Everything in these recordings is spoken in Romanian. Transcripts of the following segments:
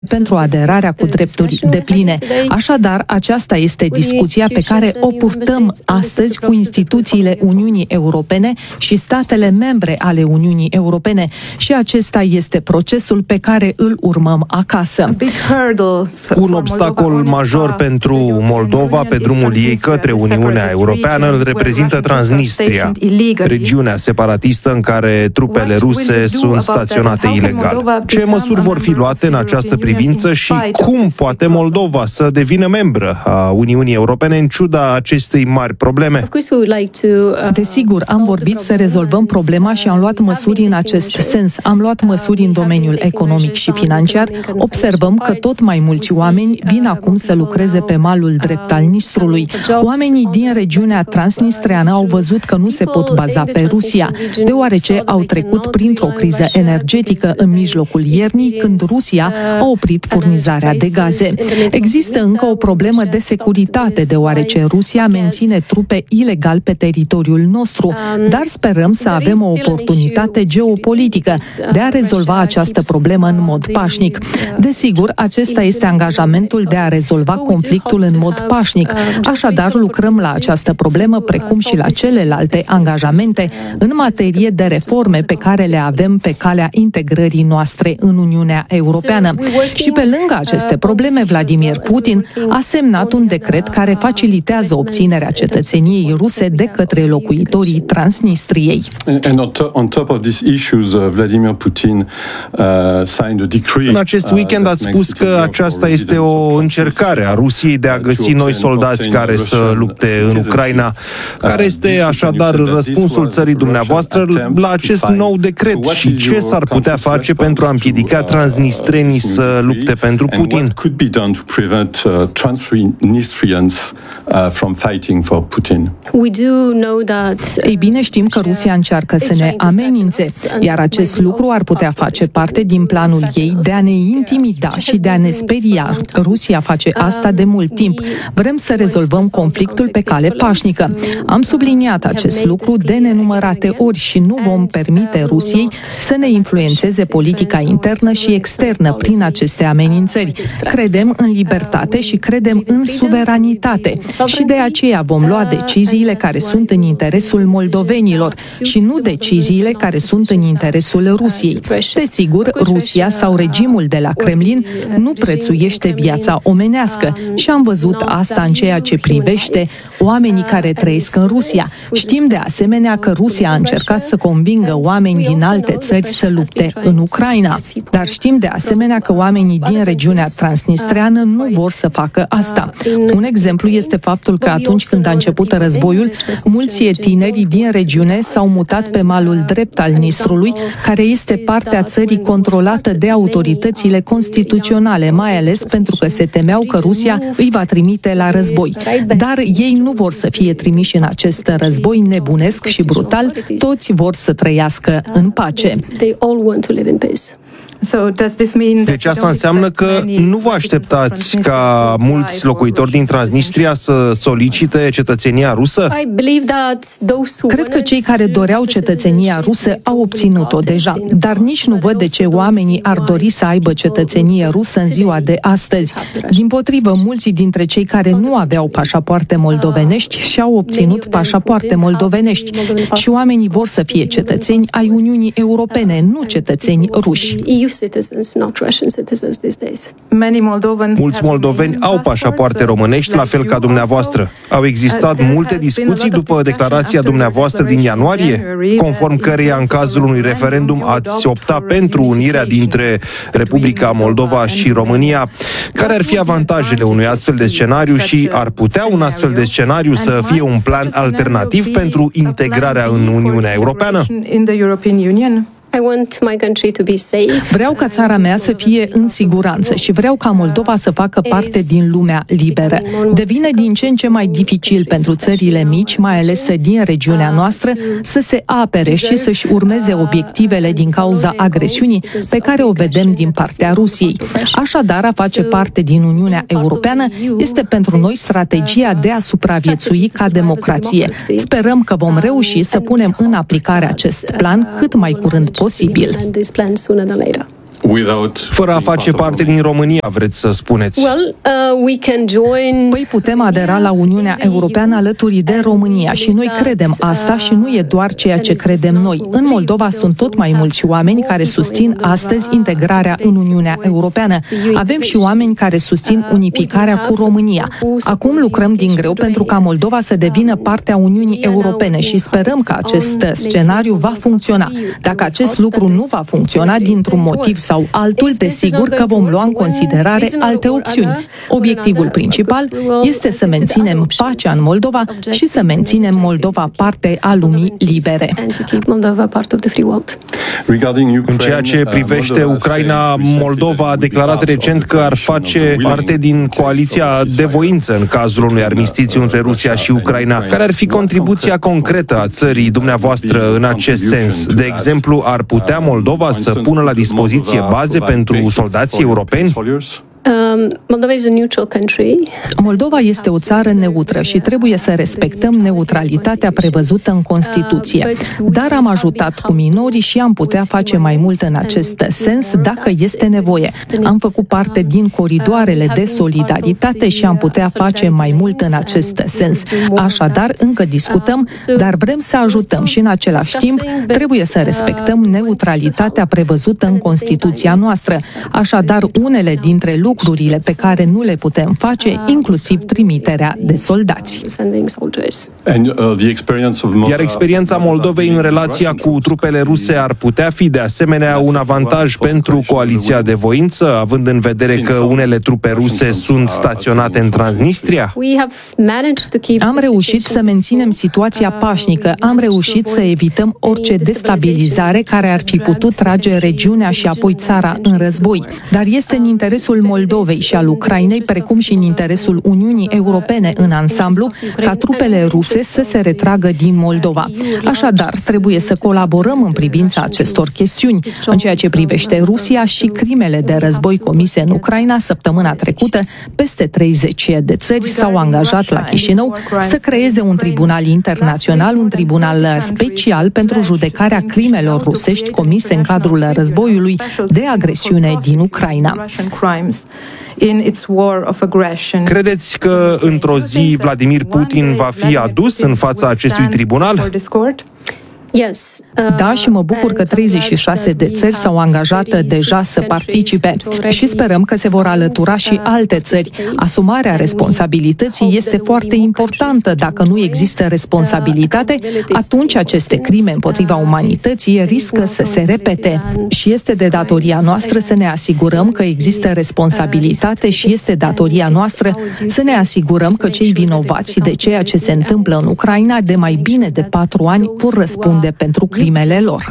pentru aderarea cu drepturi depline. Așadar, aceasta este discuția pe care o purtăm astăzi cu instituțiile Uniunii Europene și statele membre ale Uniunii Europene și acesta este procesul pe care îl urmăm acasă. Un obstacol major pentru Moldova pe drumul ei către Uniunea Europeană îl reprezintă Transnistria, regiunea separatistă în care trupele ruse sunt staționate ilegal. Ce măsuri vor fi luate în această privință și cum poate Moldova să devină membră a Uniunii Europene în ciuda acestei mari probleme? Desigur, am vorbit să rezolvăm problema și am luat măsuri în acest sens. Am luat măsuri în domeniul economic și financiar. Observăm că tot mai mulți oameni vin acum să lucreze pe malul drept al Nistrului. Oamenii din regiunea transnistreană au văzut că nu se pot baza pe Rusia, deoarece au trecut printr-o criză energetică în mijlocul iernii, când Rusia a oprit furnizarea de gaze. Există încă o problemă de securitate, deoarece Rusia menține trupe ilegal pe teritoriul nostru, dar sperăm să avem o oportunitate geopolitică de a rezolva această problemă în mod pașnic. Desigur, acesta este angajamentul de a rezolva conflictul în mod pașnic. Așadar, lucrăm la această problemă, precum și la celelalte angajamente în materie de reforme pe care le avem pe calea integrării noastre în Uniunea Europeană. Și pe lângă aceste probleme, Vladimir Putin a semnat un decret care facilitează obținerea cetățeniei ruse de către locuitorii Transnistriei. În acest weekend ați spus că aceasta este o încercare a Rusiei de a găsi noi soldați care să lupte în Ucraina. Care este așadar răspunsul țării dumneavoastră la acest nou decret și ce s-ar putea face pentru a împiedica transnistrenii să lupte pentru Putin? Ei bine, știm că Rusia încearcă să ne amenințe, iar acest lucru ar putea face parte din planul ei de a ne intimida și de a ne speria. Rusia face asta de mult timp. Vrem să rezolvăm conflictul pe cale pașnică. Am subliniat acest lucru de nenumărate ori și nu vom permite Rusiei să ne influențeze politica internă și externă prin aceste amenințări. Credem în libertate și credem în suveranitate și de aceea vom lua deciziile care sunt în interesul moldovenilor și nu deciziile care sunt în interesul Rusiei. Desigur, Rusia sau regimul de la Kremlin nu prețuiește viața omenească și am văzut asta în ceea ce privește oamenii care trăiesc în Rusia. Știm de asemenea că Rusia a încercat să convingă oameni din alte țări să lupte în Ucraina, dar știm de asemenea că oamenii din regiunea transnistreană nu vor să facă asta. Un exemplu este faptul că atunci când a început războiul, mulți tineri din regiune s-au mutat pe malul drept al Nistrului, care este partea țării controlată de autoritățile constituționale, mai ales pentru că se temeau că Rusia îi va trimite la război. Dar ei nu vor să fie trimiși în acest război nebunesc și brutal, toți vor să trăiască în pace. Deci asta înseamnă că nu vă așteptați ca mulți locuitori din Transnistria să solicite cetățenia rusă? Cred că cei care doreau cetățenia rusă au obținut-o deja, dar nici nu văd de ce oamenii ar dori să aibă cetățenie rusă în ziua de astăzi. Dimpotrivă, mulți dintre cei care nu aveau pașapoarte moldovenești și-au obținut pașapoarte moldovenești și oamenii vor să fie cetățeni ai Uniunii Europene, nu cetățeni ruși. Mulți moldoveni au pașapoarte românești, la fel ca dumneavoastră. Au existat multe discuții după declarația dumneavoastră din ianuarie, conform căreia în cazul unui referendum ați opta pentru unirea dintre Republica Moldova și România. Care ar fi avantajele unui astfel de scenariu și ar putea un astfel de scenariu să fie un plan alternativ pentru integrarea în Uniunea Europeană? Vreau ca țara mea să fie în siguranță și vreau ca Moldova să facă parte din lumea liberă. Devine din ce în ce mai dificil pentru țările mici, mai ales din regiunea noastră, să se apere și să-și urmeze obiectivele din cauza agresiunii pe care o vedem din partea Rusiei. Așadar, a face parte din Uniunea Europeană este pentru noi strategia de a supraviețui ca democrație. Sperăm că vom reuși să punem în aplicare acest plan cât mai curând posibil. Fără a face parte din România, vreți să spuneți? Păi putem adera la Uniunea Europeană alături de România și noi credem asta și nu e doar ceea ce credem noi. În Moldova sunt tot mai mulți oameni care susțin astăzi integrarea în Uniunea Europeană. Avem și oameni care susțin unificarea cu România. Acum lucrăm din greu pentru ca Moldova să devină parte a Uniunii Europene și sperăm că acest scenariu va funcționa. Dacă acest lucru nu va funcționa dintr-un motiv sau altul, desigur că vom lua în considerare alte opțiuni. Obiectivul principal este să menținem pacea în Moldova și să menținem Moldova parte a lumii libere. În ceea ce privește Ucraina, Moldova a declarat recent că ar face parte din coaliția de voință în cazul unui armistițiu între Rusia și Ucraina. Care ar fi contribuția concretă a țării dumneavoastră în acest sens? De exemplu, ar putea Moldova să pună la dispoziție baze pentru soldații europeni? Moldova este o țară neutră și trebuie să respectăm neutralitatea prevăzută în Constituție. Dar am ajutat cu minorii și am putea face mai mult în acest sens dacă este nevoie. Am făcut parte din coridoarele de solidaritate și am putea face mai mult în acest sens. Așadar, încă discutăm, dar vrem să ajutăm și în același timp trebuie să respectăm neutralitatea prevăzută în Constituția noastră. Așadar, unele dintre lucrurile pe care nu le putem face, inclusiv trimiterea de soldați. Iar experiența Moldovei în relația cu trupele ruse ar putea fi de asemenea un avantaj pentru coaliția de voință, având în vedere că unele trupe ruse sunt staționate în Transnistria? Am reușit să menținem situația pașnică, am reușit să evităm orice destabilizare care ar fi putut trage regiunea și apoi țara în război. Dar este în interesul Moldovei și al Ucrainei, precum și în interesul Uniunii Europene în ansamblu, ca trupele ruse să se retragă din Moldova. Așadar, trebuie să colaborăm în privința acestor chestiuni. În ceea ce privește Rusia și crimele de război comise în Ucraina, săptămâna trecută, peste 30 de țări s-au angajat la Chișinău să creeze un tribunal internațional, un tribunal special pentru judecarea crimelor rusești comise în cadrul războiului de agresiune din Ucraina. Credeți că într-o zi Vladimir Putin va fi adus în fața acestui tribunal? Da, și mă bucur că 36 de țări s-au angajat deja să participe și sperăm că se vor alătura și alte țări. Asumarea responsabilității este foarte importantă. Dacă nu există responsabilitate, atunci aceste crime împotriva umanității riscă să se repete. Și este de datoria noastră să ne asigurăm că există responsabilitate și este datoria noastră să ne asigurăm că cei vinovați de ceea ce se întâmplă în Ucraina de mai bine de 4 ani vor răspunde pentru crimele lor.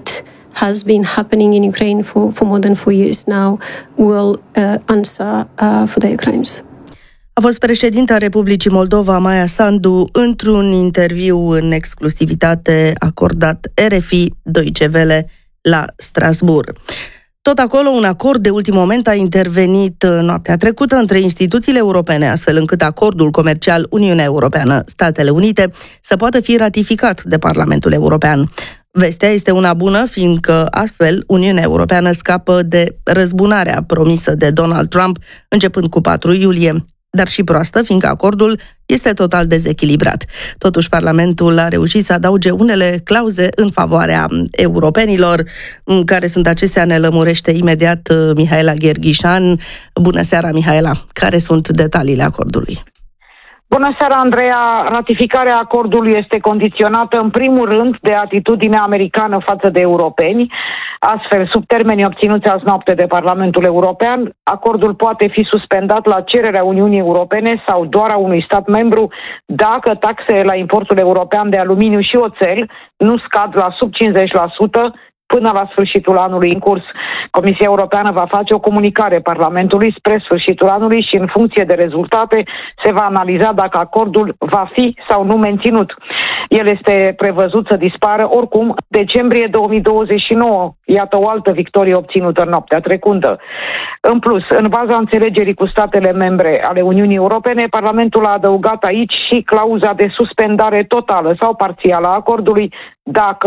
Has been happening in Ukraine for more than 4 years now will answer for their crimes. A fost președinta Republicii Moldova, Maia Sandu, într-un interviu în exclusivitate acordat RFI Deutsche Welle la Strasbourg. Tot acolo, un acord de ultim moment a intervenit noaptea trecută între instituțiile europene, astfel încât acordul comercial Uniunea Europeană-Statele Unite să poată fi ratificat de Parlamentul European. Vestea este una bună, fiindcă astfel Uniunea Europeană scapă de răzbunarea promisă de Donald Trump începând cu 4 iulie. Dar și proastă, fiindcă acordul este total dezechilibrat. Totuși, Parlamentul a reușit să adauge unele clauze în favoarea europenilor. Care sunt acestea, ne lămurește imediat Mihaela Gherghișan. Bună seara, Mihaela! Care sunt detaliile acordului? Bună seara, Andreea! Ratificarea acordului este condiționată în primul rând de atitudinea americană față de europeni. Astfel, sub termenii obținuți azi noapte de Parlamentul European, acordul poate fi suspendat la cererea Uniunii Europene sau doar a unui stat membru dacă taxele la importul european de aluminiu și oțel nu scad la sub 50% până la sfârșitul anului în curs. Comisia Europeană va face o comunicare Parlamentului spre sfârșitul anului și în funcție de rezultate se va analiza dacă acordul va fi sau nu menținut. El este prevăzut să dispară oricum decembrie 2029. Iată o altă victorie obținută în noaptea trecută. În plus, în baza înțelegerii cu statele membre ale Uniunii Europene, Parlamentul a adăugat aici și clauza de suspendare totală sau parțială a acordului dacă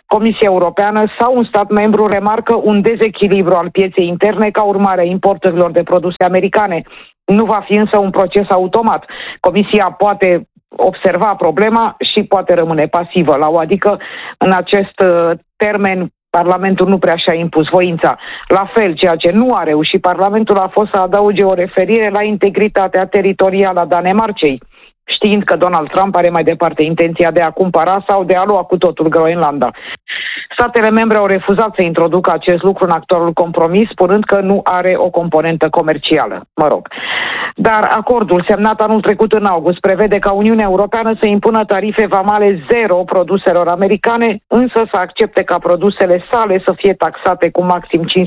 Comisia Europeană sau un stat membru remarcă un dezechilibru al pieței interne ca urmare a importurilor de produse americane. Nu va fi însă un proces automat. Comisia poate observa problema și poate rămâne pasivă adică în acest termen Parlamentul nu prea și-a impus voința. La fel, ceea ce nu a reușit Parlamentul a fost să adauge o referire la integritatea teritorială a Danemarcei, știind că Donald Trump are mai departe intenția de a cumpăra sau de a lua cu totul Groenlanda. Statele membre au refuzat să introducă acest lucru în actualul compromis, spunând că nu are o componentă comercială. Dar acordul semnat anul trecut în august prevede ca Uniunea Europeană să impună tarife vamale zero produselor americane, însă să accepte ca produsele sale să fie taxate cu maxim 15%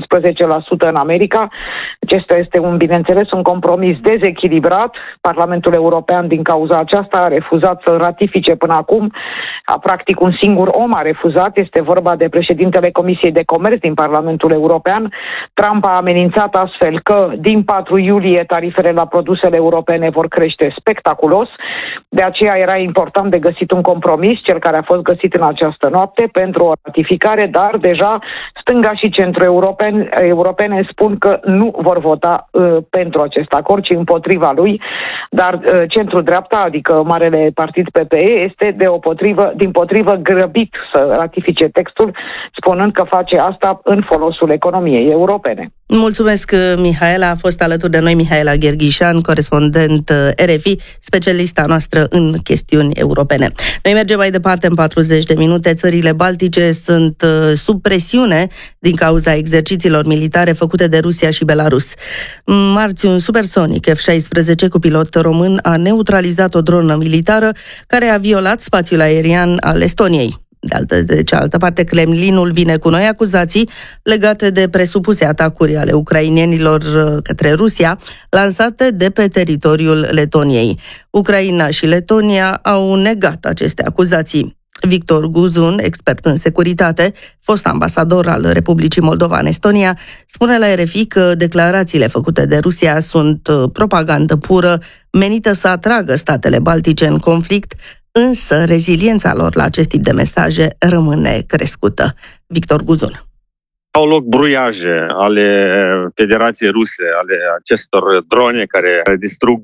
în America. Acesta este bineînțeles, un compromis dezechilibrat. Parlamentul European, din cauza aceasta, a refuzat să ratifice până acum. Practic, un singur om a refuzat. Este vorba de președintele Comisiei de Comerț din Parlamentul European. Trump a amenințat astfel că din 4 iulie tarifele la produsele europene vor crește spectaculos. De aceea era important de găsit un compromis, cel care a fost găsit în această noapte, pentru o ratificare, dar deja stânga și centru-europene spun că nu vor vota pentru acest acord, ci împotriva lui, dar centru-dreapta, adică marele partid PPE, este dimpotrivă grăbit să ratifice textul, spunând că face asta în folosul economiei europene. Mulțumesc, Mihaela. A fost alături de noi Mihaela Gherghișan, corespondent RFI, specialista noastră în chestiuni europene. Noi mergem mai departe în 40 de minute. Țările baltice sunt sub presiune din cauza exercițiilor militare făcute de Rusia și Belarus. Marți, un supersonic F-16 cu pilot român a neutralizat o dronă militară care a violat spațiul aerian al Estoniei. De cealaltă parte, Kremlinul vine cu noi acuzații legate de presupuse atacuri ale ucrainenilor către Rusia, lansate de pe teritoriul Letoniei. Ucraina și Letonia au negat aceste acuzații. Victor Guzun, expert în securitate, fost ambasador al Republicii Moldova în Estonia, spune la RFI că declarațiile făcute de Rusia sunt propagandă pură, menită să atragă statele baltice în conflict, însă reziliența lor la acest tip de mesaje rămâne crescută. Victor Guzun. Au loc bruiaje ale Federației Ruse, ale acestor drone care distrug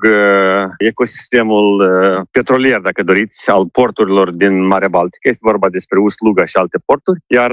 ecosistemul petrolier, dacă doriți, al porturilor din Marea Baltică. Este vorba despre Ust-Luga și alte porturi, iar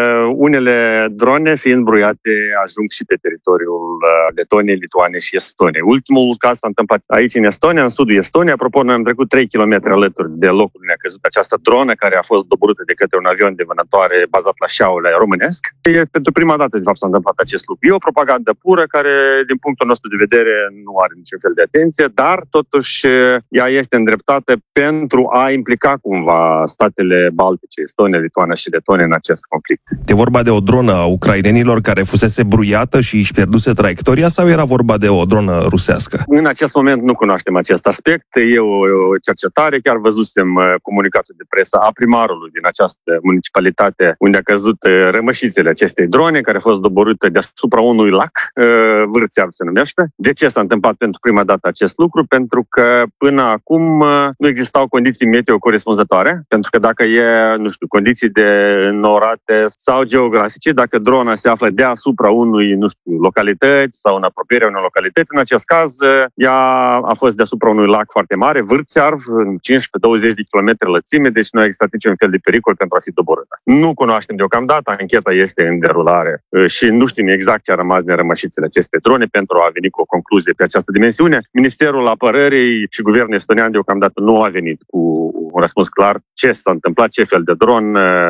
unele drone, fiind bruiate, ajung și pe teritoriul Letoniei, Lituaniei și Estoniei. Ultimul caz s-a întâmplat aici în Estonia, în sudul Estoniei. Apropo, noi am trecut 3 km alături de locul unde a căzut această dronă, care a fost doborâtă de către un avion de vânătoare bazat la șaule românesc. Pentru prima dată, de fapt, s-a întâmplat acest lucru. E o propagandă pură care, din punctul nostru de vedere, nu are niciun fel de atenție, dar, totuși, ea este îndreptată pentru a implica cumva statele baltice, Estonia, Lituania și Letonia în acest conflict. E vorba de o dronă a ucrainenilor care fusese bruiată și își pierduse traiectoria sau era vorba de o dronă rusească? În acest moment nu cunoaștem acest aspect. E o cercetare, chiar văzusem comunicatul de presă a primarului din această municipalitate unde a căzut rămășițele acestei drone, care a fost doborâtă deasupra unui lac, Vârțeav se numește. De ce s-a întâmplat pentru prima dată acest lucru? Pentru că până acum nu existau condiții meteo corespunzătoare, pentru că dacă e, condiții de înnorate sau geografice, dacă drona se află deasupra unui, localități sau în apropierea unei localități, în acest caz ea a fost deasupra unui lac foarte mare, Vârțev, în 15-20 de kilometri lățime, deci nu a existat niciun fel de pericol pentru a fi doborâtă. Nu cunoaștem deocamdată, ancheta este în derulare și nu știm exact ce a rămas din rămășițele acestei drone pentru a veni cu o concluzie pe această dimensiune. Ministerul Apărării și Guvernul estonian deocamdată nu a venit cu un răspuns clar ce s-a întâmplat, ce fel de dron,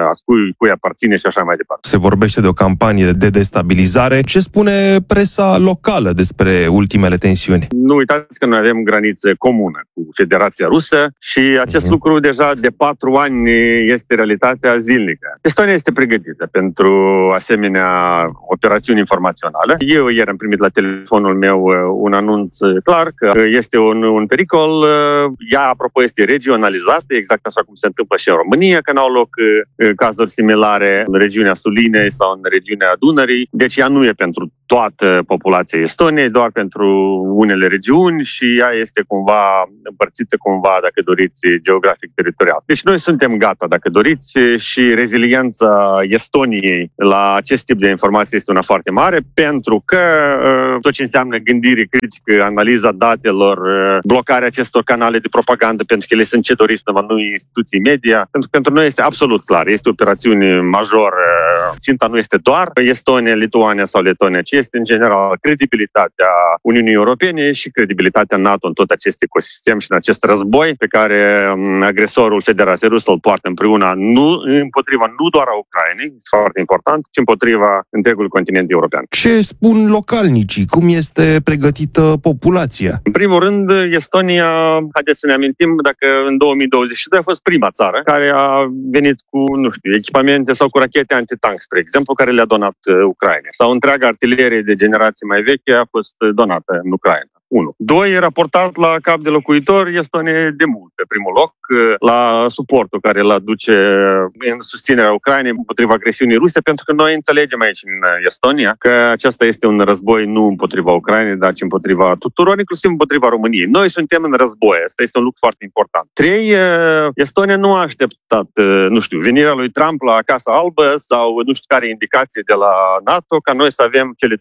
cui aparține și așa mai departe. Se vorbește de o campanie de destabilizare. Ce spune presa locală despre ultimele tensiuni? Nu uitați că noi avem graniță comună cu Federația Rusă și acest lucru deja de 4 ani este realitatea zilnică. Estonia este pregătită pentru asemenea asemenea operațiuni informaționale. Eu ieri am primit la telefonul meu un anunț clar că este un pericol. Ea, apropo, este regionalizată, exact așa cum se întâmplă și în România, că n-au loc cazuri similare în regiunea Sulinei sau în regiunea Dunării. Deci ea nu e pentru toată populația Estoniei, doar pentru unele regiuni și ea este cumva împărțită cumva, dacă doriți, geografic-teritorial. Deci noi suntem gata, dacă doriți, și reziliența Estoniei la acest tip de informații este una foarte mare, pentru că tot ce înseamnă gândire critică, analiza datelor, blocarea acestor canale de propagandă, pentru că ele sunt ce doriți, nu instituții media, pentru noi este absolut clar. Este o operațiune majoră. Ținta nu este doar Estonia, Lituania sau Letonia, ci este în general credibilitatea Uniunii Europene și credibilitatea NATO în tot acest ecosistem și în acest război pe care agresorul Federației Rusă îl poartă împreună împotriva nu doar a Ucrainei, este foarte important, ci împotriva întregului continent european. Ce spun localnicii? Cum este pregătită populația? În primul rând, Estonia, haideți să ne amintim, dacă în 2022 a fost prima țară care a venit cu, echipamente sau cu rachete antitank, spre exemplu, care le-a donat Ucraina. Sau întreaga artilerie de generație mai veche a fost donată în Ucraina. 1. 2. Raportat la cap de locuitor, Estonia de mult pe primul loc la suportul care îl aduce în susținerea Ucrainei împotriva agresiunii ruse, pentru că noi înțelegem aici în Estonia că acesta este un război nu împotriva Ucrainei, dar ci împotriva tuturor, inclusiv împotriva României. Noi suntem în război, asta este un lucru foarte important. 3. Estonia nu a așteptat, venirea lui Trump la Casa Albă sau nu știu care indicație de la NATO ca noi să avem cele 2%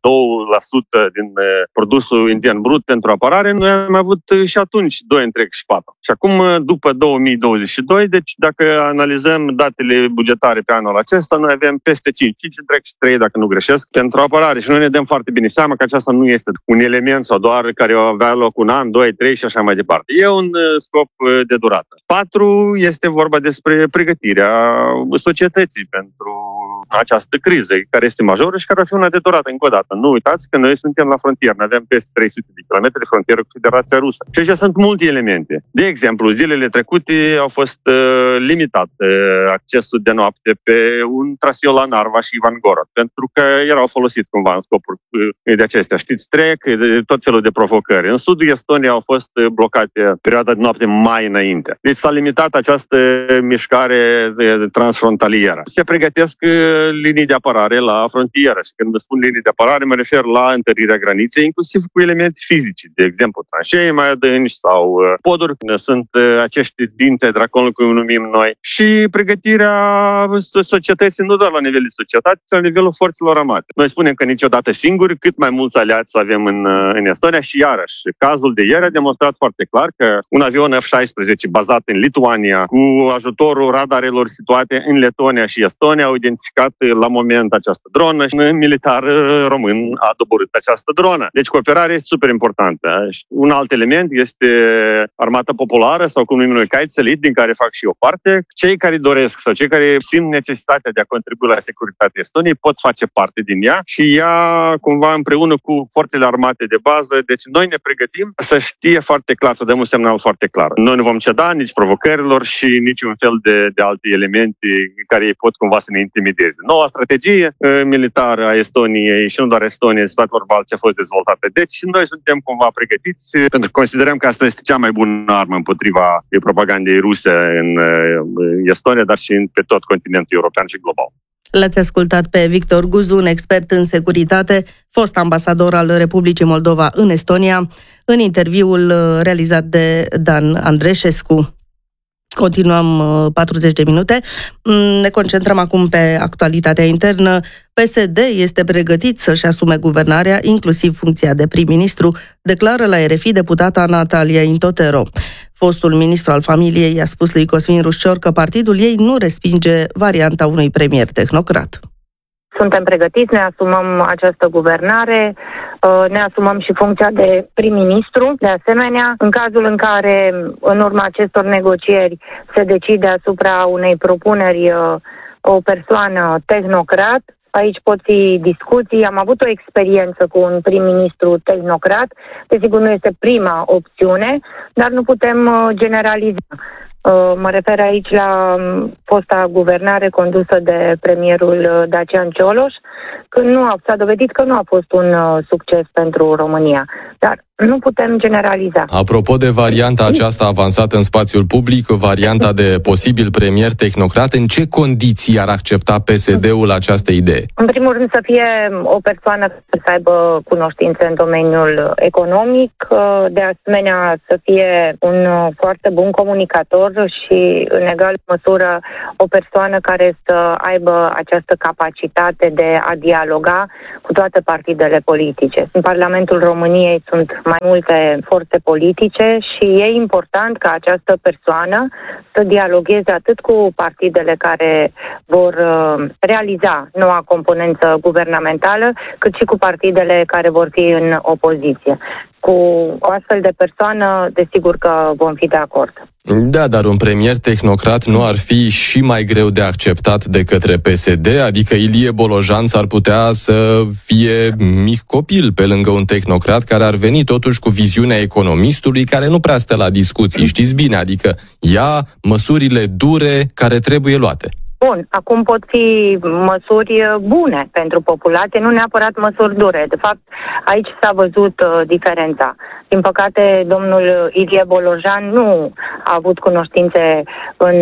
din produsul intern brut pentru apărare. Noi am avut și atunci 2,4. Și acum, după 2022, deci dacă analizăm datele bugetare pe anul acesta, noi avem peste 5,3 dacă nu greșesc, pentru apărare. Și noi ne dăm foarte bine seama că aceasta nu este un element sau doar care va avea loc un an, 2, 3 și așa mai departe. E un scop de durată. 4. Este vorba despre pregătirea societății pentru această criză, care este majoră și care va fi una de durată încă o dată. Nu uitați că noi suntem la frontieră, noi avem peste 300 de kilometri de frontieră cu Federația Rusă. Și aici sunt multe elemente. De exemplu, zilele trecute au fost limitat accesul de noapte pe un traseu la Narva și Ivangorod, pentru că erau folosit cumva în scopuri de acestea. Știți, trec tot felul de provocări. În sudul Estoniei au fost blocate perioada de noapte mai înainte. Deci s-a limitat această mișcare transfrontalieră. Se pregătesc linii de apărare la frontieră și când spun linii de apărare mă refer la întărirea graniței, inclusiv cu elemente fizice, de exemplu tranșee mai adânci sau poduri. Sunt acești dinți ai draconului, cum numim noi, și pregătirea societății nu doar la nivel de societate, ci la nivelul forțelor armate. Noi spunem că niciodată singuri, cât mai mulți aliați avem în Estonia și iarăși, cazul de ieri a demonstrat foarte clar că un avion F-16 bazat în Lituania, cu ajutorul radarelor situate în Letonia și Estonia, au identificat la moment această dronă și un militar român a doborât această dronă. Deci cooperarea este super importantă. Un alt element este armata populară sau cum numim noi Kaitselit, din care fac și eu parte. Cei care doresc sau cei care simt necesitatea de a contribui la securitatea Estoniei pot face parte din ea și ea cumva împreună cu forțele armate de bază. Deci noi ne pregătim să știe foarte clar, să dăm un semnal foarte clar. Noi nu vom ceda nici provocărilor și niciun fel de alte elemente care pot cumva să ne intimideze. Noua strategie militară a Estoniei și nu doar Estoniei, statelor baltice a fost dezvoltată. Deci noi suntem cumva pregătiți pentru că considerăm că asta este cea mai bună armă împotriva propagandei ruse în Estonia, dar și pe tot continentul european și global. L-ați ascultat pe Victor Guzu, un expert în securitate, fost ambasador al Republicii Moldova în Estonia, în interviul realizat de Dan Andreșescu. Continuăm 40 de minute. Ne concentrăm acum pe actualitatea internă. PSD este pregătit să-și asume guvernarea, inclusiv funcția de prim-ministru, declară la RFI deputata Natalia Intotero. Fostul ministru al familiei i-a spus lui Cosmin Rușcior că partidul ei nu respinge varianta unui premier tehnocrat. Suntem pregătiți, ne asumăm această guvernare, ne asumăm și funcția de prim-ministru. De asemenea, în cazul în care, în urma acestor negocieri, se decide asupra unei propuneri o persoană tehnocrat, aici pot fi discuții. Am avut o experiență cu un prim-ministru tehnocrat. Desigur, nu este prima opțiune, dar nu putem generaliza. Mă refer aici la fosta guvernare condusă de premierul Dacian Cioloș, când s-a dovedit că nu a fost un succes pentru România. Dar nu putem generaliza. Apropo de varianta aceasta avansată în spațiul public, varianta de posibil premier tehnocrat, în ce condiții ar accepta PSD-ul această idee? În primul rând să fie o persoană care să aibă cunoștințe în domeniul economic, de asemenea să fie un foarte bun comunicator și în egală măsură o persoană care să aibă această capacitate de a dialoga cu toate partidele politice. În Parlamentul României sunt mai multe forțe politice și e important ca această persoană să dialogueze atât cu partidele care vor realiza noua componență guvernamentală, cât și cu partidele care vor fi în opoziție. Cu o astfel de persoană, desigur că vom fi de acord. Da, dar un premier tehnocrat nu ar fi și mai greu de acceptat de către PSD? Adică Ilie Bolojan s-ar putea să fie mic copil pe lângă un tehnocrat care ar veni totuși cu viziunea economistului care nu prea stă la discuții, știți bine, adică ia măsurile dure care trebuie luate. Bun, acum pot fi măsuri bune pentru populație, nu neapărat măsuri dure. De fapt, aici s-a văzut diferența. Din păcate, domnul Ilie Bolojan nu a avut cunoștințe în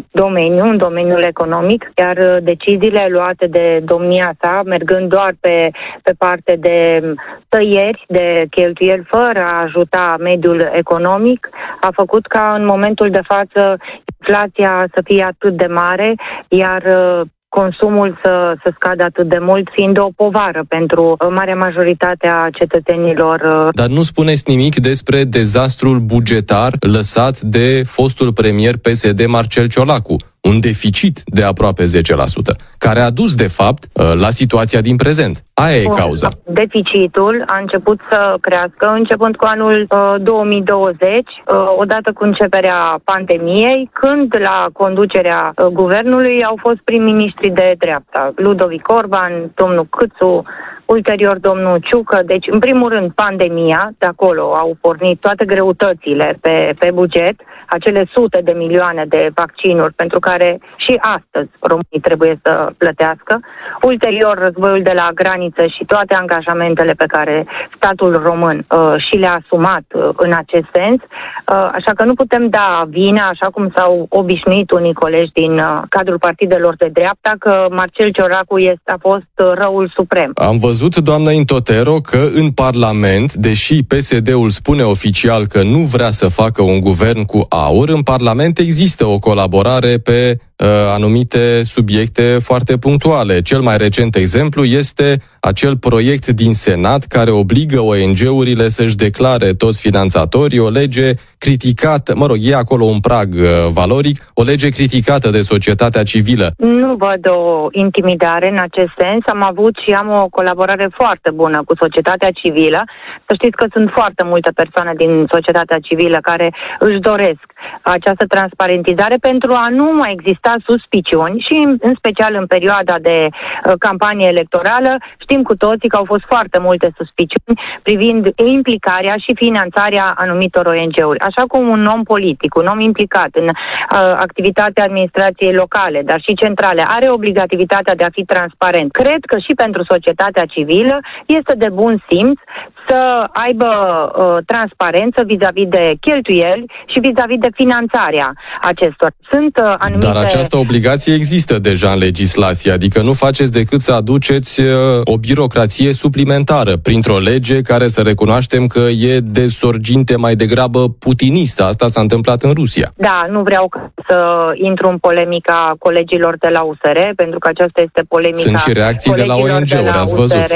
domeniul economic, iar deciziile luate de domnia sa, mergând doar pe parte de tăieri, de cheltuieli, fără a ajuta mediul economic, a făcut ca în momentul de față inflația să fie atât de mare, iar consumul să scadă atât de mult, fiind o povară pentru marea majoritate a cetățenilor. Dar nu spuneți nimic despre dezastrul bugetar lăsat de fostul premier PSD Marcel Ciolacu, un deficit de aproape 10%, care a dus, de fapt, la situația din prezent. Aia e cauza. Deficitul a început să crească începând cu anul 2020, odată cu începerea pandemiei, când la conducerea guvernului au fost prim-ministri de dreapta, Ludovic Orban, domnul Câțu, ulterior domnul Ciucă. Deci, în primul rând, pandemia, de acolo au pornit toate greutățile pe buget, acele sute de milioane de vaccinuri pentru care și astăzi românii trebuie să plătească. Ulterior, războiul de la graniță și toate angajamentele pe care statul român și le-a asumat în acest sens. Așa că nu putem da vina, așa cum s-au obișnuit unii colegi din cadrul partidelor de dreapta, că Marcel Ciolacu a fost răul suprem. Am văzut, doamnă Intotero, că în Parlament, deși PSD-ul spune oficial că nu vrea să facă un guvern cu aur, în Parlament există o colaborare pe anumite subiecte foarte punctuale. Cel mai recent exemplu este acel proiect din Senat care obligă ONG-urile să-și declare toți finanțatorii, o lege criticată, e acolo un prag valoric, o lege criticată de societatea civilă. Nu văd o intimidare în acest sens. Am avut și am o colaborare foarte bună cu societatea civilă. Să știți că sunt foarte multe persoane din societatea civilă care își doresc această transparentizare pentru a nu mai exista suspiciuni și în special în perioada de campanie electorală știm cu toții că au fost foarte multe suspiciuni privind implicarea și finanțarea anumitor ONG-uri. Așa cum un om politic, un om implicat în activitatea administrației locale, dar și centrale, are obligativitatea de a fi transparent. Cred că și pentru societatea civilă este de bun simț să aibă transparență vis-a-vis de cheltuieli și vis-a-vis de finanțarea acestor. Sunt anumite... Dar această obligație există deja în legislație, adică nu faceți decât să aduceți o birocrație suplimentară printr-o lege care să recunoaștem că e de sorginte mai degrabă putinistă. Asta s-a întâmplat în Rusia. Da, nu vreau să intru în polemica colegilor de la USR, pentru că aceasta este polemica. Sunt și reacții de la ONG-uri, ați văzut.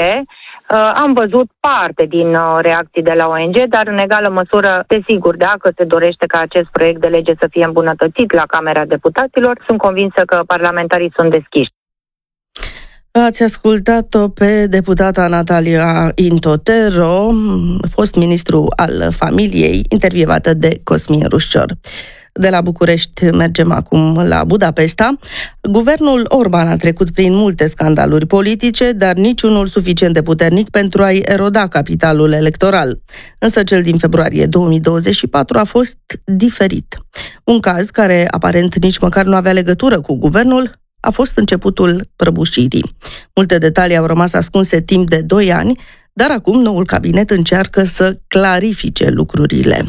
Am văzut parte din reacții de la ONG, dar în egală măsură, desigur, dacă se dorește ca acest proiect de lege să fie îmbunătățit la Camera Deputaților, sunt convinsă că parlamentarii sunt deschiși. Ați ascultat-o pe deputata Natalia Intotero, fost ministru al familiei, intervievată de Cosmin Rușcior. De la București mergem acum la Budapesta. Guvernul Orban a trecut prin multe scandaluri politice, dar niciunul suficient de puternic pentru a-i eroda capitalul electoral. Însă cel din februarie 2024 a fost diferit. Un caz care aparent nici măcar nu avea legătură cu guvernul a fost începutul prăbușirii. Multe detalii au rămas ascunse timp de 2 ani, dar acum noul cabinet încearcă să clarifice lucrurile.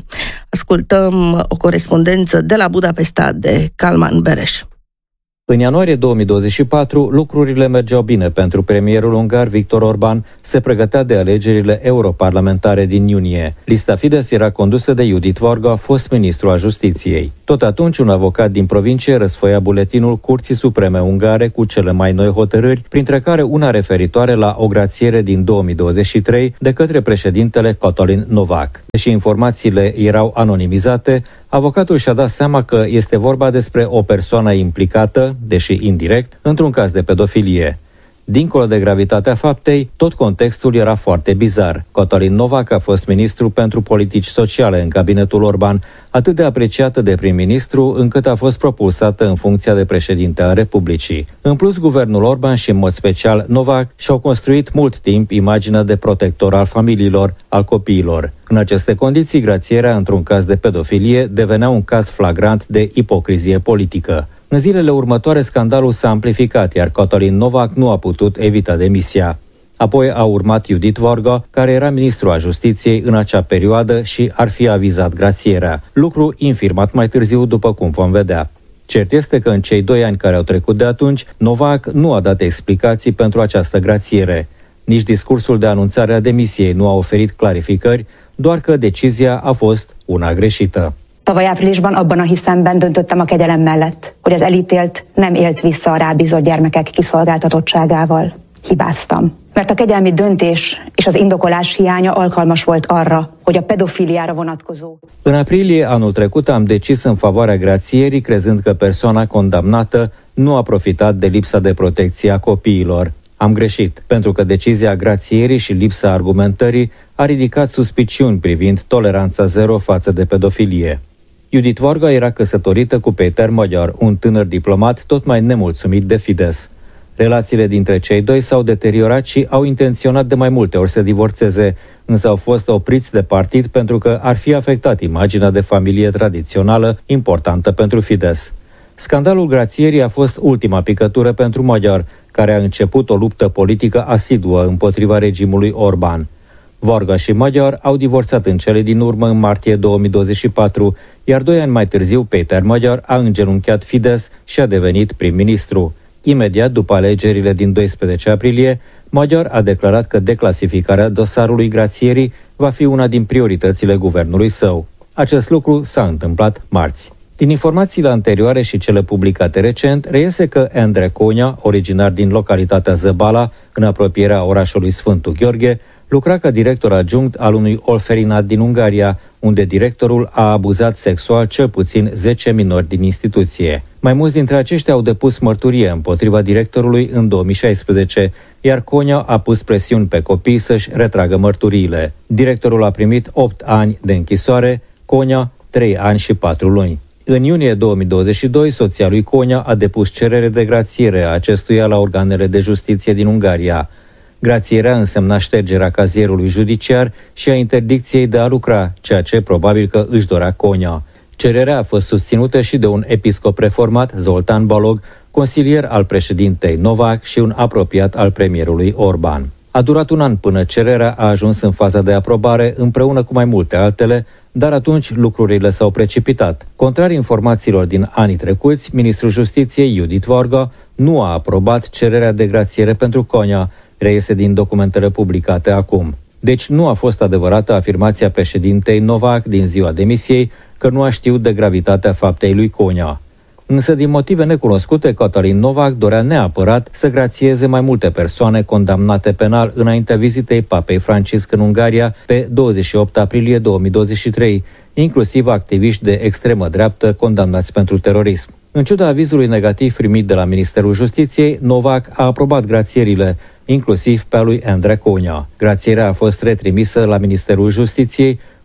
Ascultăm o corespondență de la Budapesta de Calman Bereș. În ianuarie 2024, lucrurile mergeau bine pentru premierul ungar Viktor Orban, se pregătea de alegerile europarlamentare din iunie. Lista Fidesz era condusă de Judith Varga, fost ministru al Justiției. Tot atunci, un avocat din provincie răsfoia buletinul Curții Supreme ungare cu cele mai noi hotărâri, printre care una referitoare la o grațiere din 2023 de către președintele Katalin Novák. Deși informațiile erau anonimizate, avocatul și-a dat seama că este vorba despre o persoană implicată, deși indirect, într-un caz de pedofilie. Dincolo de gravitatea faptei, tot contextul era foarte bizar. Katalin Novák a fost ministru pentru politici sociale în cabinetul Orban, atât de apreciată de prim-ministru încât a fost propulsată în funcția de președinte a Republicii. În plus, guvernul Orban și în mod special Novák și-au construit mult timp imaginea de protector al familiilor, al copiilor. În aceste condiții, grațierea într-un caz de pedofilie devenea un caz flagrant de ipocrizie politică. În zilele următoare, scandalul s-a amplificat, iar Katalin Novák nu a putut evita demisia. Apoi a urmat Judith Varga, care era ministru al Justiției în acea perioadă și ar fi avizat grațierea, lucru infirmat mai târziu, după cum vom vedea. Cert este că în cei 2 ani care au trecut de atunci, Novák nu a dat explicații pentru această grațiere. Nici discursul de anunțare a demisiei nu a oferit clarificări, doar că decizia a fost una greșită. Tavaly áprilisban abban a hiszemben döntöttem a kegyelem mellett, hogy az elítélt nem élt vissza a rábízott gyermekek kiszolgáltatottságával. Hibáztam. Mert a kegyelmi döntés és az indokolás hiánya alkalmas volt arra, hogy a pedofiliára vonatkozó. În aprilie anul trecut am decis în favoarea grațierii, crezând că persoana condamnată nu a profitat de lipsa de protecție a copiilor. Am greșit, pentru că decizia grațierii și lipsa argumentării a ridicat suspiciuni privind toleranța zero față de pedofilie. Judith Varga era căsătorită cu Péter Magyar, un tânăr diplomat tot mai nemulțumit de Fidesz. Relațiile dintre cei doi s-au deteriorat și au intenționat de mai multe ori să divorțeze, însă au fost opriți de partid pentru că ar fi afectat imaginea de familie tradițională importantă pentru Fidesz. Scandalul grațierii a fost ultima picătură pentru Magyar, care a început o luptă politică asiduă împotriva regimului Orban. Varga și Magyar au divorțat în cele din urmă în martie 2024, iar 2 ani mai târziu Péter Magyar a îngenunchiat Fidesz și a devenit prim-ministru. Imediat după alegerile din 12 aprilie, Magyar a declarat că declasificarea dosarului grațierii va fi una din prioritățile guvernului său. Acest lucru s-a întâmplat marți. Din informațiile anterioare și cele publicate recent, reiese că Endre Konya, originar din localitatea Zăbala, în apropierea orașului Sfântul Gheorghe, lucra ca director adjunct al unui orfelinat din Ungaria, unde directorul a abuzat sexual cel puțin 10 minori din instituție. Mai mulți dintre aceștia au depus mărturie împotriva directorului în 2016, iar Konya a pus presiuni pe copii să-și retragă mărturiile. Directorul a primit 8 ani de închisoare, Konya 3 ani și 4 luni. În iunie 2022, soția lui Konya a depus cerere de grațiere a acestuia la organele de justiție din Ungaria. Grațierea însemna ștergerea cazierului judiciar și a interdicției de a lucra, ceea ce probabil că își dorea Konya. Cererea a fost susținută și de un episcop reformat, Zoltán Balog, consilier al președintei Novák și un apropiat al premierului Orban. A durat 1 an până cererea a ajuns în faza de aprobare împreună cu mai multe altele, dar atunci lucrurile s-au precipitat. Contrar informațiilor din anii trecuți, ministrul Justiției, Judith Varga, nu a aprobat cererea de grațiere pentru Konya, reiese din documentele publicate acum. Deci nu a fost adevărată afirmația președintei Novák din ziua demisiei că nu a știut de gravitatea faptei lui Konya. Însă, din motive necunoscute, Katalin Novák dorea neapărat să grațieze mai multe persoane condamnate penal înaintea vizitei Papei Francisc în Ungaria pe 28 aprilie 2023, inclusiv activiști de extremă dreaptă condamnați pentru terorism. În ciuda avizului negativ primit de la Ministerul Justiției, Novák a aprobat grațierile, inclusiv pe a lui Endre Konya. Grațierea a fost retrimisă la Ministerul Justiției,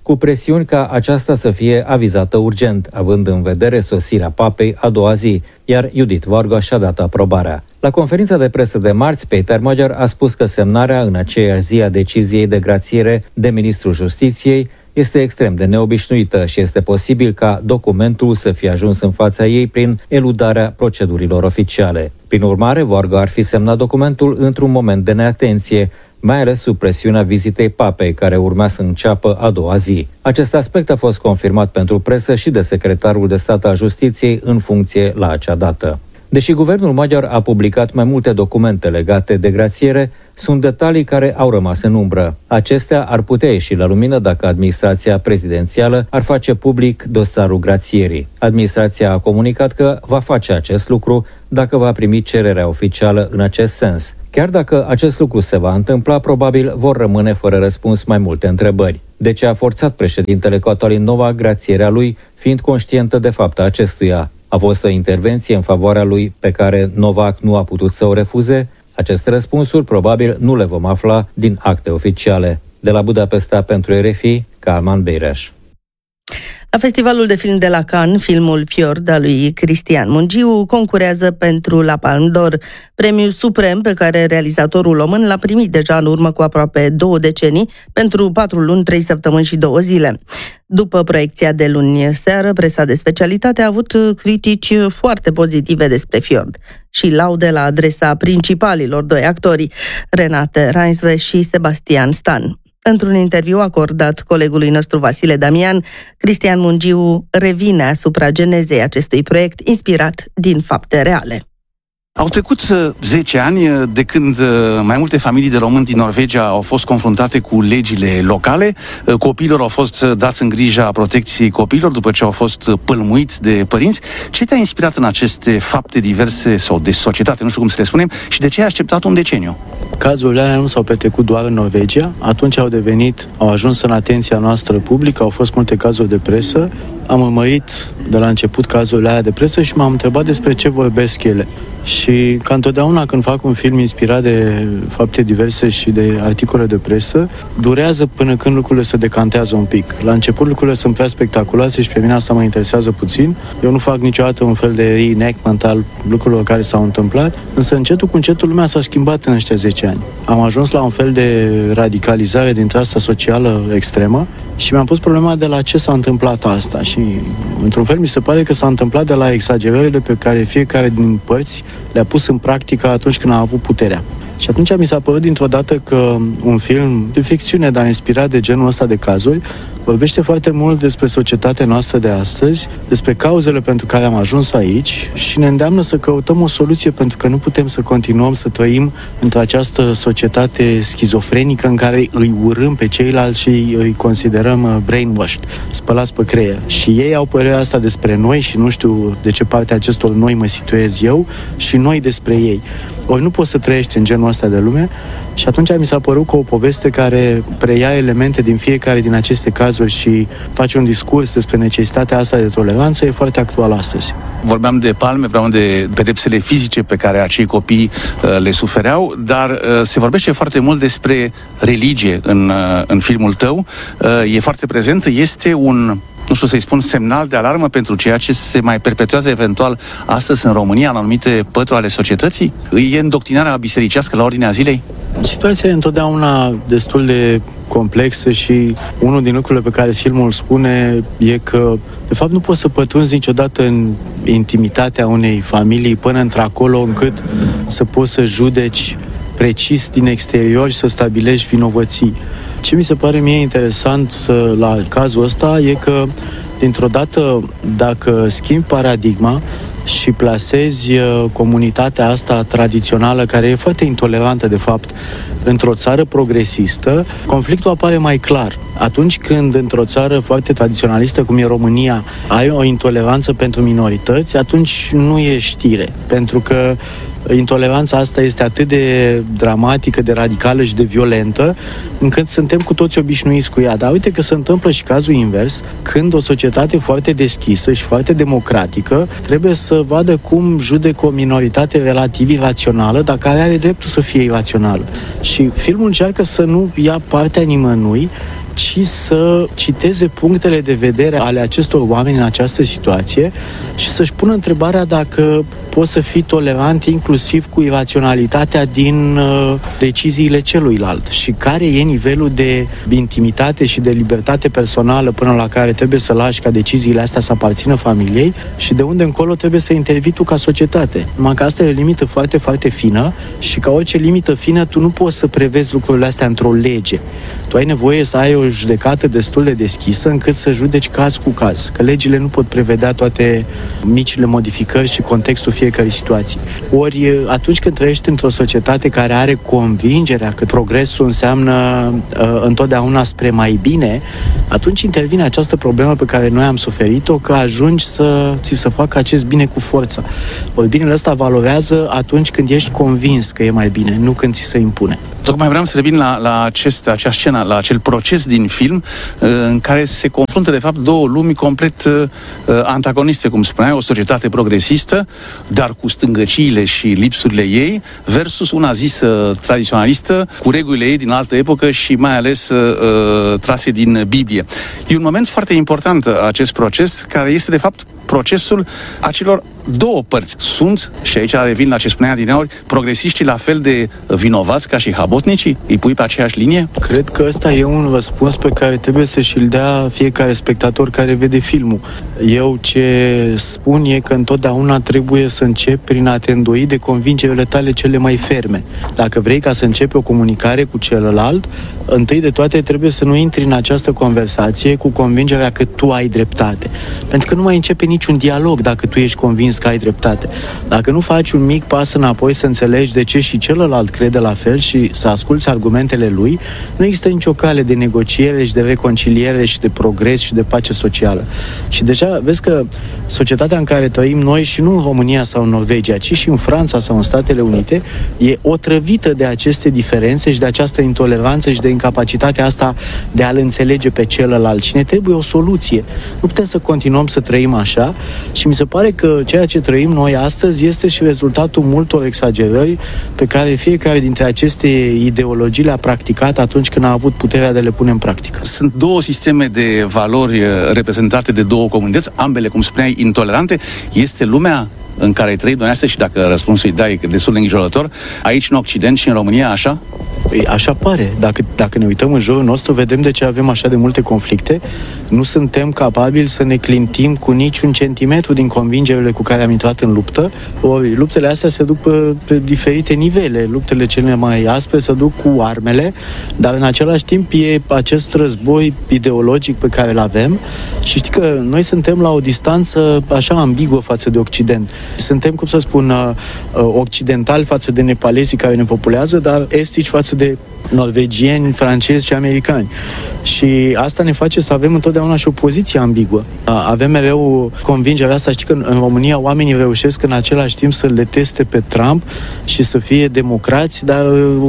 cu presiuni ca aceasta să fie avizată urgent, având în vedere sosirea papei a doua zi, iar Judith Varga și-a dat aprobarea. La conferința de presă de marți, Peter Magyar a spus că semnarea în aceeași zi a deciziei de grațiere de ministrul Justiției este extrem de neobișnuită și este posibil ca documentul să fie ajuns în fața ei prin eludarea procedurilor oficiale. Prin urmare, Varga ar fi semnat documentul într-un moment de neatenție, mai ales sub presiunea vizitei papei, care urmea să înceapă a doua zi. Acest aspect a fost confirmat pentru presă și de secretarul de stat al Justiției în funcție la acea dată. Deși guvernul maghiar a publicat mai multe documente legate de grațiere, sunt detalii care au rămas în umbră. Acestea ar putea ieși la lumină dacă administrația prezidențială ar face public dosarul grațierii. Administrația a comunicat că va face acest lucru dacă va primi cererea oficială în acest sens. Chiar dacă acest lucru se va întâmpla, probabil vor rămâne fără răspuns mai multe întrebări. De ce a forțat președintele Cătălin Novak grațierea lui, fiind conștientă de fapta acestuia? A fost o intervenție în favoarea lui pe care Novak nu a putut să o refuze? Aceste răspunsuri probabil nu le vom afla din acte oficiale. De la Budapesta pentru RFI, Calman Beireș. La Festivalul de Film de la Cannes, filmul Fjord al lui Cristian Mungiu concurează pentru la Palme d'Or, premiul suprem pe care realizatorul român l-a primit deja în urmă cu aproape 2 decenii pentru 4 luni, 3 săptămâni și 2 zile. După proiecția de luni seară, presa de specialitate a avut critici foarte pozitive despre Fjord și laude la adresa principalilor 2 actori, Renate Reinsve și Sebastian Stan. Într-un interviu acordat colegului nostru Vasile Damian, Cristian Mungiu revine asupra genezei acestui proiect inspirat din fapte reale. Au trecut 10 ani de când mai multe familii de români din Norvegia au fost confruntate cu legile locale. Copiilor au fost dați în grija protecției copiilor după ce au fost pălmuiți de părinți. Ce te-a inspirat în aceste fapte diverse sau de societate, nu știu cum să le spunem, și de ce ai așteptat un deceniu? Cazurile alea nu s-au petrecut doar în Norvegia, atunci au ajuns în atenția noastră publică, au fost multe cazuri de presă. Am urmărit de la început cazurile alea de presă și m-am întrebat despre ce vorbesc ele. Și ca întotdeauna când fac un film inspirat de fapte diverse și de articole de presă, durează până când lucrurile se decantează un pic. La început lucrurile sunt prea spectaculoase și pe mine asta mă interesează puțin. Eu nu fac niciodată un fel de reenactment al lucrurilor care s-au întâmplat, însă încetul cu încetul lumea s-a schimbat în ăștia 10 ani. Am ajuns la un fel de radicalizare dintre asta socială extremă și mi-am pus problema de la ce s-a întâmplat asta și într-un fel mi se pare că s-a întâmplat de la exagerările pe care fiecare din părți le-a pus în practică atunci când a avut puterea. Și atunci mi s-a părut dintr-o dată că un film de ficțiune, dar inspirat de genul ăsta de cazuri, vorbește foarte mult despre societatea noastră de astăzi, despre cauzele pentru care am ajuns aici și ne îndeamnă să căutăm o soluție, pentru că nu putem să continuăm să trăim într-această societate schizofrenică în care îi urâm pe ceilalți și îi considerăm brainwashed, spălați pe creier. Și ei au părerea asta despre noi și nu știu de ce parte a acestor noi mă situez eu și noi despre ei. Ori nu poți să trăiești în genul ăsta de lume și atunci mi s-a părut că o poveste care preia elemente din fiecare din aceste cazuri și face un discurs despre necesitatea asta de toleranță e foarte actuală astăzi. Vorbeam de palme, vorbeam de pedepsele fizice pe care acei copii le sufereau, dar se vorbește foarte mult despre religie în filmul tău. E foarte prezent, este un, nu știu să-i spun, semnal de alarmă pentru ceea ce se mai perpetuează eventual astăzi în România, în anumite pături ale societății? E îndoctrinarea bisericească la ordinea zilei? Situația e întotdeauna destul de complexă și unul din lucrurile pe care filmul spune e că, de fapt, nu poți să pătrunzi niciodată în intimitatea unei familii până într-acolo încât să poți să judeci precis din exterior și să stabilești vinovății. Ce mi se pare mie interesant la cazul ăsta e că, dintr-o dată, dacă schimbi paradigma și plasezi comunitatea asta tradițională, care e foarte intolerantă, de fapt, într-o țară progresistă, conflictul apare mai clar. Atunci când într-o țară foarte tradiționalistă, cum e România, ai o intoleranță pentru minorități, atunci nu e știre. Pentru că intoleranța asta este atât de dramatică, de radicală și de violentă, încât suntem cu toți obișnuiți cu ea. Dar uite că se întâmplă și cazul invers, când o societate foarte deschisă și foarte democratică trebuie să vadă cum judecă o minoritate relativ irațională, dar care are dreptul să fie irațională. Și filmul încearcă să nu ia partea nimănui, ci să citeze punctele de vedere ale acestor oameni în această situație și să-și pună întrebarea dacă poți să fii tolerant inclusiv cu iraționalitatea din deciziile celuilalt și care e nivelul de intimitate și de libertate personală până la care trebuie să lași ca deciziile astea să aparțină familiei și de unde încolo trebuie să intervii tu ca societate. Numai că asta e o limită foarte, foarte fină și ca orice limită fină tu nu poți să prevezi lucrurile astea într-o lege. Tu ai nevoie să ai o judecată destul de deschisă încât să judeci caz cu caz, că legile nu pot prevedea toate micile modificări și contextul fiecărei situații. Ori atunci când trăiești într-o societate care are convingerea că progresul înseamnă întotdeauna spre mai bine, atunci intervine această problemă pe care noi am suferit-o, că ajungi să ți se facă acest bine cu forța. Ori binele ăsta valorează atunci când ești convins că e mai bine, nu când ți se impune. Tocmai vreau să revin la acea scenă, la acel proces din film în care se confruntă de fapt două lumi complet antagoniste, cum spuneai, o societate progresistă, dar cu stângăciile și lipsurile ei, versus una zisă tradiționalistă, cu regulile ei din altă epocă și mai ales trase din Biblie. E un moment foarte important acest proces, care este de fapt procesul acelor două părți. Sunt, și aici revin la ce spunea adineauri, progresiștii la fel de vinovați ca și habotnicii? Îi pui pe aceeași linie? Cred că ăsta e un răspuns pe care trebuie să și-l dea fiecare spectator care vede filmul. Eu ce spun e că întotdeauna trebuie să începi prin a te îndoi de convingerile tale cele mai ferme. Dacă vrei ca să începi o comunicare cu celălalt, întâi de toate trebuie să nu intri în această conversație cu convingerea că tu ai dreptate. Pentru că nu mai începe niciun dialog dacă tu ești convins că ai dreptate. Dacă nu faci un mic pas înapoi să înțelegi de ce și celălalt crede la fel și să asculți argumentele lui, nu există nicio cale de negociere și de reconciliere și de progres și de pace socială. Și deja vezi că societatea în care trăim noi, și nu în România sau în Norvegia, ci și în Franța sau în Statele Unite, e otrăvită de aceste diferențe și de această intoleranță și de incapacitatea asta de a-l înțelege pe celălalt. Și ne trebuie o soluție. Nu putem să continuăm să trăim așa și mi se pare că ceea ce trăim noi astăzi este și rezultatul multor exagerări pe care fiecare dintre aceste ideologii le-a practicat atunci când a avut puterea de le pune în practică. Sunt două sisteme de valori reprezentate de două comunități, ambele, cum spuneai, intolerante. Este lumea în care trăim dumneavoastră și dacă răspunsul îi dai destul de îngrijorător, aici în Occident și în România, așa? Păi așa pare. Dacă ne uităm în jurul nostru, vedem de ce avem așa de multe conflicte. Nu suntem capabili să ne clintim cu niciun centimetru din convingerile cu care am intrat în luptă. Ori luptele astea se duc pe diferite nivele. Luptele cele mai aspre se duc cu armele, dar în același timp e acest război ideologic pe care îl avem. Și știi că noi suntem la o distanță așa ambiguă față de Occident. Suntem, cum să spun, occidentali față de nepalezii care ne populează, dar estici față de norvegieni, francezi și americani. Și asta ne face să avem întotdeauna și o poziție ambiguă. Avem mereu convingerea asta, știi că în România oamenii reușesc în același timp să-l deteste pe Trump și să fie democrați, dar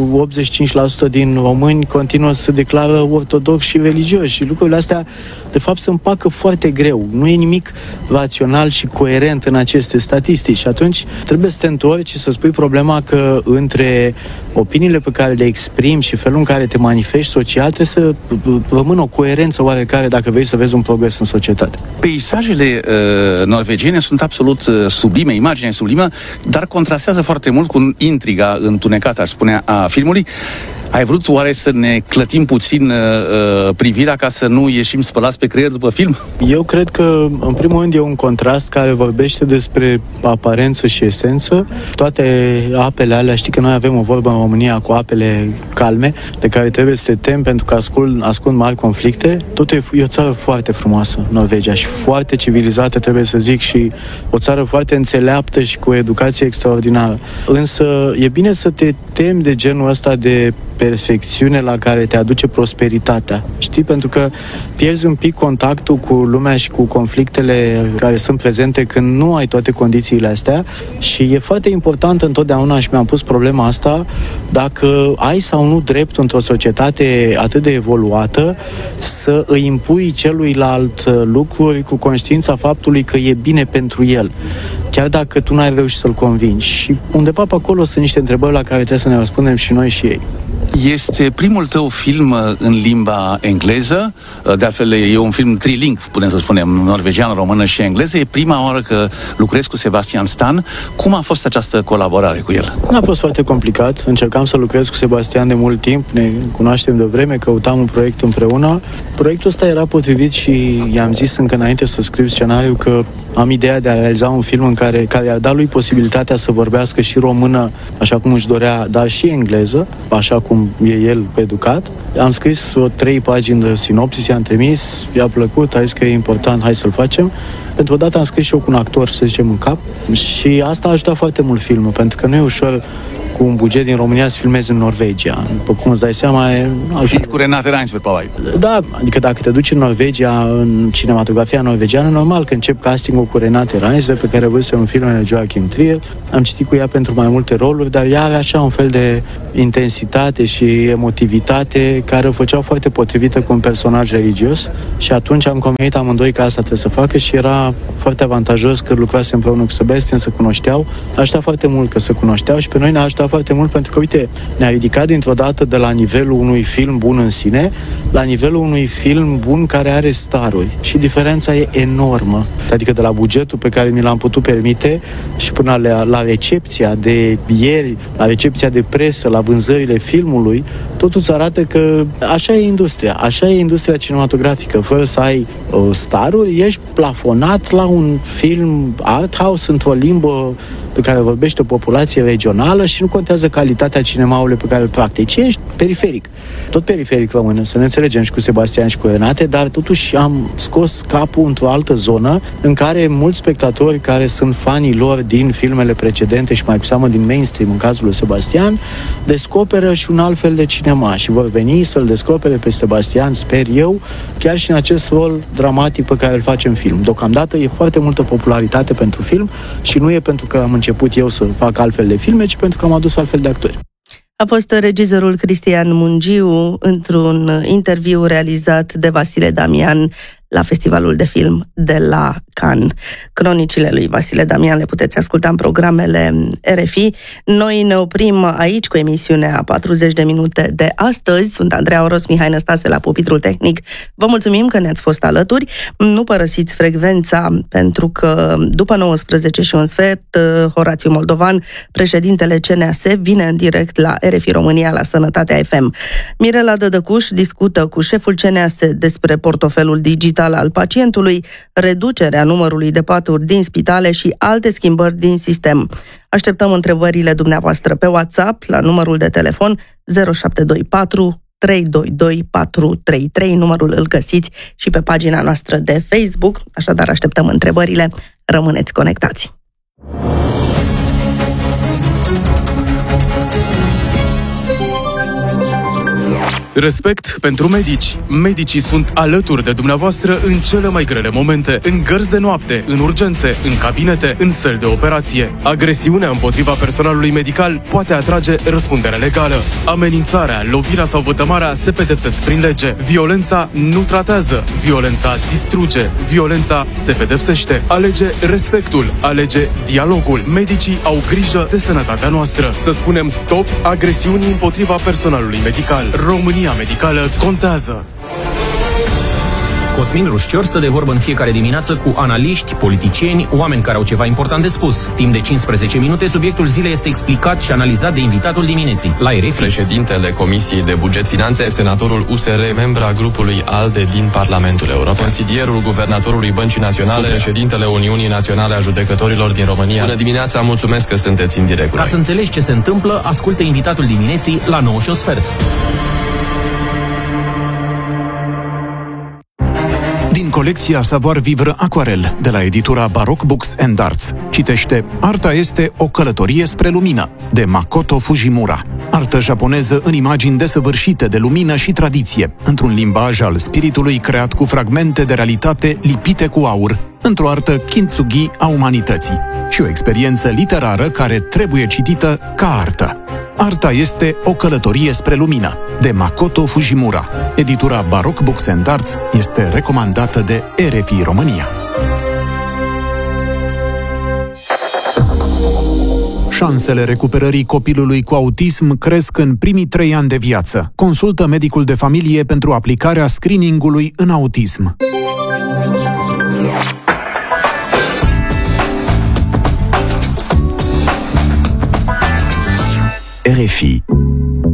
85% din români continuă să se declară ortodoxi și religioși. Și lucrurile astea, de fapt, se împacă foarte greu. Nu e nimic rațional și coerent în aceste statistici. Și atunci trebuie să te întorci și să spui problema că între opiniile pe care le exprimi și felul în care te manifesti social trebuie să rămână o coerență oarecare dacă vrei să vezi un progres în societate. Peisajele norvegiene sunt absolut sublime, imaginea e sublimă, dar contrastează foarte mult cu intriga întunecată, aș spune, a filmului. Ai vrut oare să ne clătim puțin privirea ca să nu ieșim spălați pe creier după film? Eu cred că, în primul rând, e un contrast care vorbește despre aparență și esență. Toate apele alea, știi că noi avem o vorbă în România cu apele calme, de care trebuie să te temi pentru că ascund mari conflicte. Totul e o țară foarte frumoasă, Norvegia, și foarte civilizată, trebuie să zic, și o țară foarte înțeleaptă și cu o educație extraordinară. Însă e bine să te temi de genul ăsta de perfecțiune la care te aduce prosperitatea. Știi? Pentru că pierzi un pic contactul cu lumea și cu conflictele care sunt prezente când nu ai toate condițiile astea și e foarte important întotdeauna, și mi-am pus problema asta, dacă ai sau nu dreptul într-o societate atât de evoluată să îi impui celuilalt lucruri cu conștiința faptului că e bine pentru el, chiar dacă tu n-ai reușit să-l convingi. Și undeva pe acolo sunt niște întrebări la care trebuie să ne răspundem și noi și ei. Este primul tău film în limba engleză, de altfel e un film triling, putem să spunem, norvegiană, română și engleză. E prima oară că lucrezi cu Sebastian Stan. Cum a fost această colaborare cu el? A fost foarte complicat. Încercam să lucrez cu Sebastian de mult timp, ne cunoaștem de vreme, căutam un proiect împreună. Proiectul ăsta era potrivit și i-am zis încă înainte să scriu scenariu că am ideea de a realiza un film în care i-ar da lui posibilitatea să vorbească și română, așa cum își dorea, dar și engleză, așa cum e el educat. Am scris 3 pagini de sinopsis, i-am trimis, i-a plăcut, a zis că e important, hai să-l facem. Pentru o dată am scris și eu cu un actor, să zicem, în cap, și asta a ajutat foarte mult filmul, pentru că nu e ușor cu un buget din România să filmezi în Norvegia. După cum îți dai seama, și cu Renate Reinsberg, probabil. Da, adică dacă te duci în Norvegia, în cinematografia norvegiană, normal că încep castingul cu Renate Reinsberg, pe care văzusem în filmele Joachim Trier. Am citit cu ea pentru mai multe roluri, dar ea are așa un fel de intensitate și emotivitate care o făceau foarte potrivită cu un personaj religios și atunci am convenit amândoi că asta trebuie să facă și era foarte avantajos că lucrase împreună cu Sebastian, se cunoșteau. A ajutat foarte mult că se cunoșteau și pe noi ne-a ajutat foarte mult pentru că, uite, ne-a ridicat dintr-o dată de la nivelul unui film bun în sine la nivelul unui film bun care are staruri și diferența e enormă. Adică de la bugetul pe care mi l-am putut permite și până la recepția de ieri, la recepția de presă, la vânzările filmului, totul îți arată că așa e industria cinematografică. Fără să ai staruri, ești plafonat la un film art house într-o limbă pe care vorbește o populație regională și nu contează calitatea cinemaului pe care îl practici. Ești periferic. Tot periferic rămâne, să ne înțelegem și cu Sebastian și cu Renate, dar totuși am scos capul într-o altă zonă în care mulți spectatori care sunt fanii lor din filmele precedente și mai cu seamă din mainstream, în cazul lui Sebastian, descoperă și un alt fel de cinema și vor veni să-l descopere pe Sebastian, sper eu, chiar și în acest rol dramatic pe care îl face în film. Deocamdată e foarte multă popularitate pentru film și nu e pentru că am început eu să fac altfel de filme, ci pentru că am adus altfel de actori. A fost regizorul Cristian Mungiu într-un interviu realizat de Vasile Damian la Festivalul de Film de la Cannes. Cronicile lui Vasile Damian le puteți asculta în programele RFI. Noi ne oprim aici cu emisiunea 40 de minute de astăzi. Sunt Andreea Oros, Mihai Năstase la pupitrul tehnic. Vă mulțumim că ne-ați fost alături. Nu părăsiți frecvența, pentru că după 19 și un sfert, Horațiu Moldovan, președintele CNAS, vine în direct la RFI România la Sănătatea FM. Mirela Dădăcuș discută cu șeful CNAS despre portofelul digital al pacientului, reducerea numărului de paturi din spitale și alte schimbări din sistem. Așteptăm întrebările dumneavoastră pe WhatsApp la numărul de telefon 0724 322 433. Numărul îl găsiți și pe pagina noastră de Facebook, așadar așteptăm întrebările. Rămâneți conectați! Respect pentru medici. Medicii sunt alături de dumneavoastră în cele mai grele momente, în gărzi de noapte, în urgențe, în cabinete, în săli de operație. Agresiunea împotriva personalului medical poate atrage răspundere legală. Amenințarea, lovirea sau vătămarea se pedepsesc prin lege. Violența nu tratează, violența distruge, violența se pedepsește. Alege respectul, alege dialogul. Medicii au grijă de sănătatea noastră. Să spunem stop agresiunii împotriva personalului medical. România medicală contează. Cosmin Rușcior stă de vorbă în fiecare dimineață cu analiști, politicieni, oameni care au ceva important de spus. Timp de 15 minute, subiectul zilei este explicat și analizat de invitatul dimineții. La RFI. Președintele Comisiei de Buget Finanțe, senatorul USR, membra grupului ALDE din Parlamentul European, consilierul guvernatorului Băncii Naționale, președintele Uniunii Naționale a Judecătorilor din România. Bună dimineața, mulțumesc că sunteți în direct. Ca să înțelegi ce se întâmplă, ascultă invitatul dimineții la 9 și un sfert. Din colecția Savoir Vivre Aquarel de la editura Baroque Books and Arts. Citește Arta este o călătorie spre lumină, de Makoto Fujimura. Artă japoneză în imagini desăvârșite de lumină și tradiție, într-un limbaj al spiritului creat cu fragmente de realitate lipite cu aur, într-o artă kintsugi a umanității și o experiență literară care trebuie citită ca artă. Arta este o călătorie spre lumină, de Makoto Fujimura. Editura Baroque Books and Arts este recomandată de RFI România. Șansele recuperării copilului cu autism cresc în primii 3 ani de viață. Consultă medicul de familie pentru aplicarea screeningului în autism. RFI